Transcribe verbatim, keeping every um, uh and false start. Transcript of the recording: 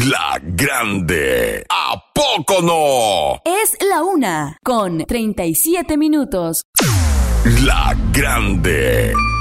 La Grande. ¿A poco no? Es la una con treinta y siete minutos. La Grande.